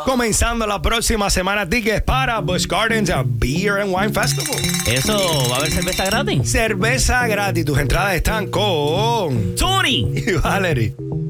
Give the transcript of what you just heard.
Comenzando la próxima semana, tickets para Busch Gardens Beer and Wine Festival. Eso, ¿va a haber cerveza gratis? Cerveza gratis. Tus entradas están con Tony y Valerie.